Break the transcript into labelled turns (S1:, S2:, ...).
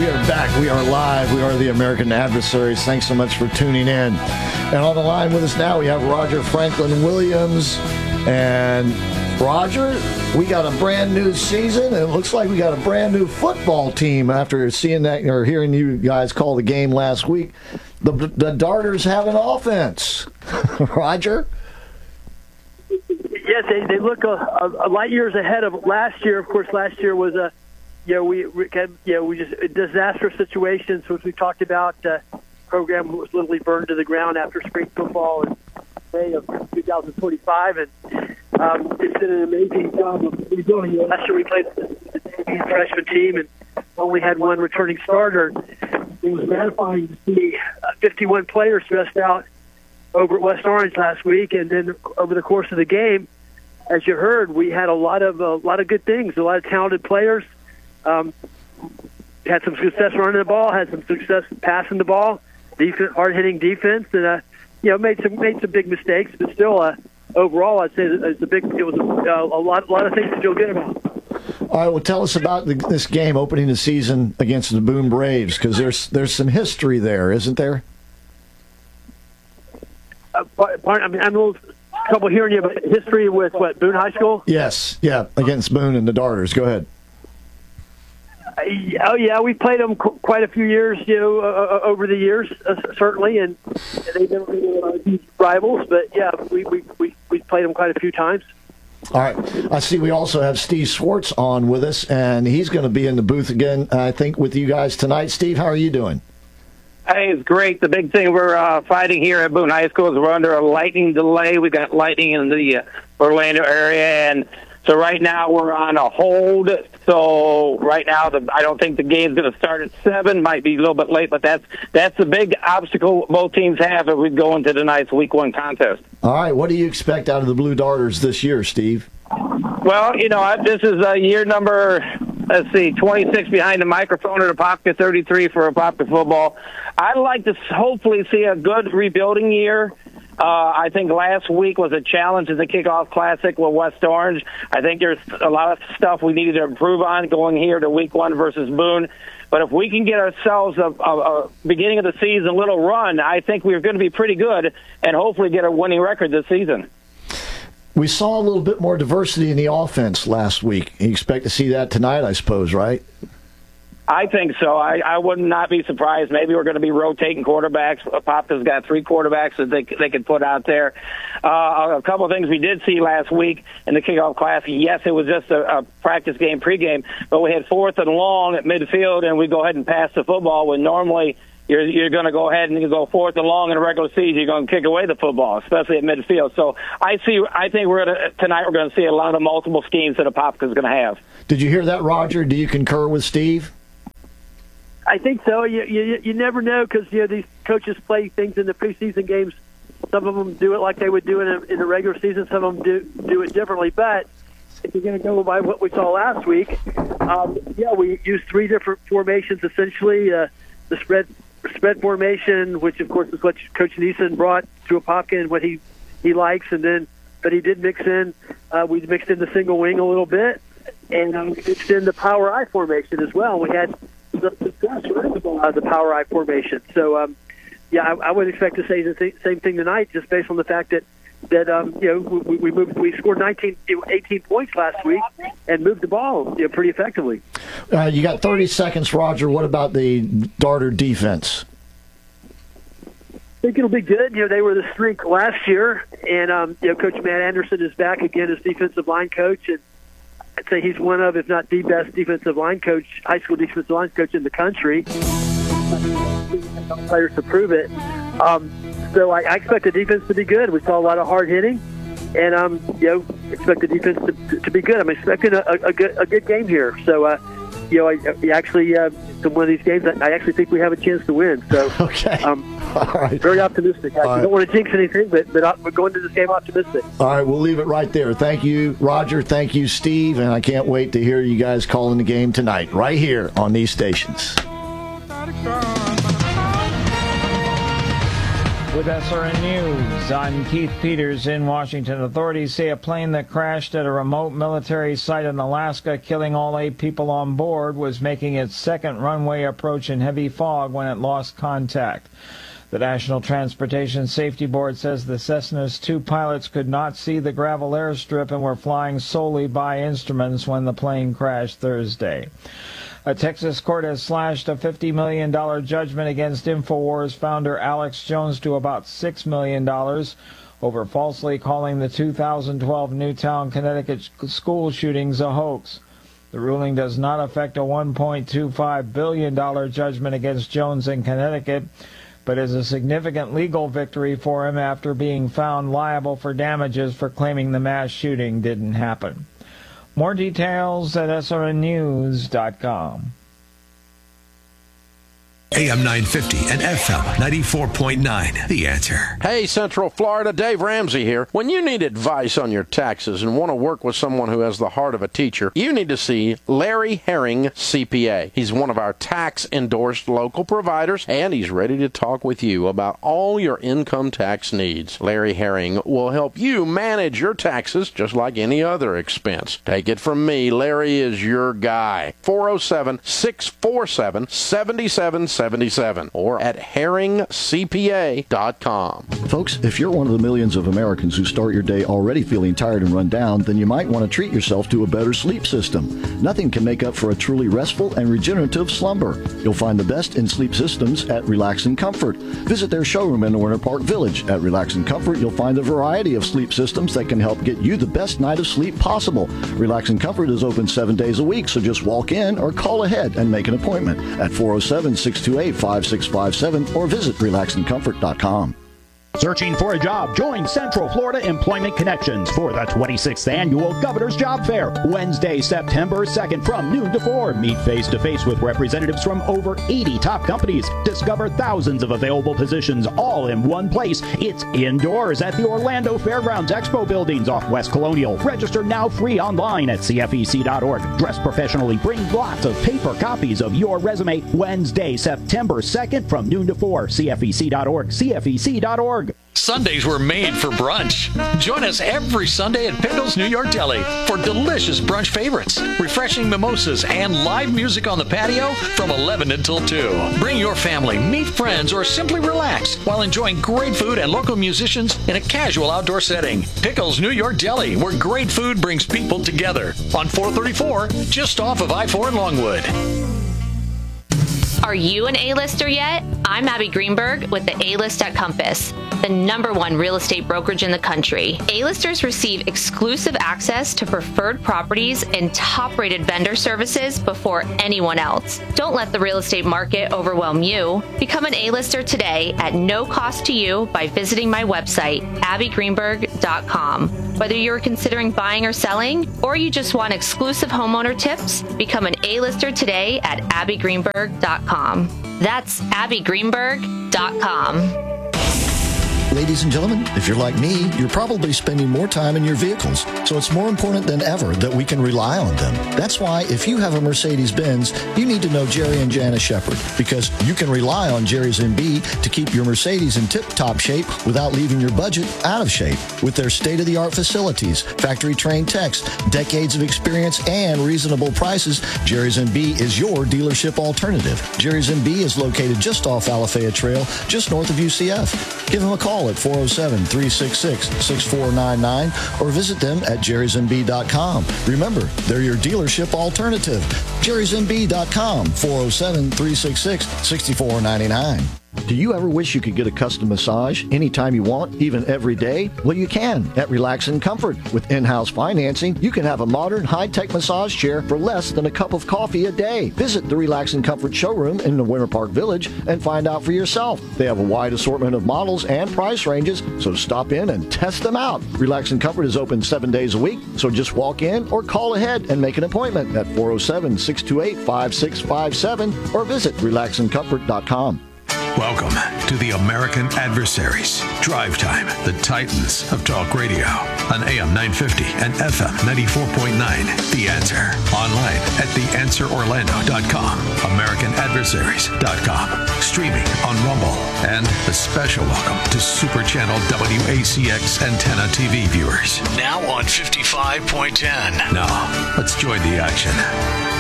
S1: We are back. We are live. We are the American Adversaries. Thanks so much for tuning in. And on the line with us now, we have Roger Franklin Williams. And Roger, we got a brand new season, and it looks like we got a brand new football team after seeing that or hearing you guys call the game last week. The Darters have an offense. Roger?
S2: Yes, they look a light years ahead of last year. Of course, last year was a disastrous situation. So as we talked about, program was literally burned to the ground after spring football in May of 2045, and it's been an amazing job of rebuilding. Last year we played the freshman team and only had one returning starter. It was gratifying to see 51 players dressed out over at West Orange last week, and then over the course of the game, as you heard, we had a lot of good things, a lot of talented players. Had some success running the ball, had some success passing the ball, hard-hitting defense, and made some big mistakes, but still, overall, I'd say it was a lot of things to feel good about.
S1: All right, well, tell us about this game opening the season against the Boone Braves, because there's some history there, isn't there?
S2: I'm a little trouble hearing you, but history with what, Boone High School?
S1: Yes, yeah, against Boone and the Darters. Go ahead.
S2: Oh yeah, we played them quite a few years, over the years, certainly, and they've never been huge rivals. But yeah, we played them quite a few times.
S1: All right, I see. We also have Steve Swartz on with us, and he's going to be in the booth again, I think, with you guys tonight. Steve, how are you doing?
S3: Hey, it's great. The big thing we're fighting here at Boone High School is we're under a lightning delay. We got lightning in the Orlando area, and so right now we're on a hold. So right now, I don't think the game's going to start at 7. Might be a little bit late, but that's the big obstacle both teams have if we go into tonight's Week 1 contest.
S1: All right, what do you expect out of the Blue Darters this year, Steve?
S3: Well, this is year number, 26 behind the microphone at Apopka, 33 for Apopka football. I'd like to hopefully see a good rebuilding year. I think last week was a challenge in the kickoff classic with West Orange. I think there's a lot of stuff we needed to improve on going here to Week 1 versus Boone. But if we can get ourselves a beginning of the season a little run, I think we're going to be pretty good and hopefully get a winning record this season.
S1: We saw a little bit more diversity in the offense last week. You expect to see that tonight, I suppose, right?
S3: I think so. I would not be surprised. Maybe we're going to be rotating quarterbacks. Popka's got 3 quarterbacks that they could put out there. A couple of things we did see last week in the kickoff class. Yes, it was just a practice game, pregame, but we had 4th and long at midfield, and we go ahead and pass the football when normally you're going to go ahead and you go 4th and long in a regular season. You're going to kick away the football, especially at midfield. So I think tonight we're going to see a lot of multiple schemes that Popka's going to have.
S1: Did you hear that, Roger? Do you concur with Steve?
S2: I think so. You never know because these coaches play things in the preseason games. Some of them do it like they would do in the regular season. Some of them do it differently. But if you're going to go by what we saw last week, we used 3 different formations essentially. The spread formation, which of course is what Coach Neeson brought to Apopka and what he likes, but he did mix in. We mixed in the single wing a little bit, and mixed in the power I formation as well. We had the success running the ball out of the power I formation. So, I would expect to say the same thing tonight, just based on the fact that we scored 18 points last week and moved the ball pretty effectively.
S1: You got 30 seconds, Roger. What about the Darter defense?
S2: I think it'll be good. They were the strength last year, and Coach Matt Anderson is back again as defensive line coach, and I'd say he's one of, if not the best defensive line coach, high school defensive line coach in the country. Players to prove it. So I expect the defense to be good. We saw a lot of hard hitting, and expect the defense to be good. I'm expecting a good game here. So I actually one of these games I actually think we have a chance to win. So
S1: okay. All right.
S2: Very optimistic. I don't want to jinx anything, but we're going to this game optimistic.
S1: All right, we'll leave it right there. Thank you, Roger. Thank you, Steve. And I can't wait to hear you guys calling the game tonight, right here on these stations.
S4: With SRN News, I'm Keith Peters in Washington. Authorities say a plane that crashed at a remote military site in Alaska, killing all 8 people on board, was making its second runway approach in heavy fog when it lost contact. The National Transportation Safety Board says the Cessna's 2 pilots could not see the gravel airstrip and were flying solely by instruments when the plane crashed Thursday. A Texas court has slashed a $50 million judgment against InfoWars founder Alex Jones to about $6 million over falsely calling the 2012 Newtown, Connecticut school shootings a hoax. The ruling does not affect a $1.25 billion judgment against Jones in Connecticut, but is a significant legal victory for him after being found liable for damages for claiming the mass shooting didn't happen. More details at srnnews.com.
S5: AM 950 and FM 94.9. The Answer.
S6: Hey, Central Florida, Dave Ramsey here. When you need advice on your taxes and want to work with someone who has the heart of a teacher, you need to see Larry Herring, CPA. He's one of our tax-endorsed local providers, and he's ready to talk with you about all your income tax needs. Larry Herring will help you manage your taxes just like any other expense. Take it from me, Larry is your guy. 407-647-7777 or at herringcpa.com.
S1: Folks, if you're one of the millions of Americans who start your day already feeling tired and run down, then you might want to treat yourself to a better sleep system. Nothing can make up for a truly restful and regenerative slumber. You'll find the best in sleep systems at Relax and Comfort. Visit their showroom in Winter Park Village. At Relax and Comfort, you'll find a variety of sleep systems that can help get you the best night of sleep possible. Relax and Comfort is open 7 days a week, so just walk in or call ahead and make an appointment at 407-628-5657 or visit relaxandcomfort.com.
S7: Searching for a job? Join Central Florida Employment Connections for the 26th Annual Governor's Job Fair, Wednesday, September 2nd from noon to 4. Meet face-to-face with representatives from over 80 top companies. Discover thousands of available positions all in one place. It's indoors at the Orlando Fairgrounds Expo Buildings off West Colonial. Register now free online at cfec.org. Dress professionally. Bring lots of paper copies of your resume. Wednesday, September 2nd from noon to 4. cfec.org. cfec.org.
S8: Sundays were made for brunch. Join us every Sunday at Pickles New York Deli for delicious brunch favorites, refreshing mimosas, and live music on the patio from 11 until 2. Bring your family, meet friends, or simply relax while enjoying great food and local musicians in a casual outdoor setting. Pickles New York Deli, where great food brings people together. On 434, just off of I-4 in Longwood.
S9: Are you an A-lister yet? I'm Abby Greenberg with the A-List at Compass, the #1 real estate brokerage in the country. A-listers receive exclusive access to preferred properties and top-rated vendor services before anyone else. Don't let the real estate market overwhelm you. Become an A-lister today at no cost to you by visiting my website, abbygreenberg.com. Whether you're considering buying or selling, or you just want exclusive homeowner tips, become an A-lister today at abbygreenberg.com. That's abbygreenberg.com.
S1: Ladies and gentlemen, if you're like me, you're probably spending more time in your vehicles, so it's more important than ever that we can rely on them. That's why if you have a Mercedes-Benz, you need to know Jerry and Jana Shepard, because you can rely on Jerry's MB to keep your Mercedes in tip-top shape without leaving your budget out of shape. With their state-of-the-art facilities, factory-trained techs, decades of experience, and reasonable prices, Jerry's MB is your dealership alternative. Jerry's MB is located just off Alafaya Trail, just north of UCF. Give them a call at 407-366-6499 or visit them at jerrysmb.com. Remember, they're your dealership alternative. jerrysmb.com, 407-366-6499. Do you ever wish you could get a custom massage anytime you want, even every day? Well, you can at Relax and Comfort. With in-house financing, you can have a modern, high-tech massage chair for less than a cup of coffee a day. Visit the Relax and Comfort showroom in the Winter Park Village and find out for yourself. They have a wide assortment of models and price ranges, so stop in and test them out. Relax and Comfort is open 7 days a week, so just walk in or call ahead and make an appointment at 407-628-5657 or visit relaxandcomfort.com.
S5: Welcome to the American Adversaries. Drive Time, the Titans of Talk Radio. On AM 950 and FM 94.9. The Answer. Online at theanswerorlando.com. AmericanAdversaries.com. Streaming on Rumble. And a special welcome to Super Channel WACX Antenna TV viewers.
S8: Now on 55.10.
S5: Now, let's join the action.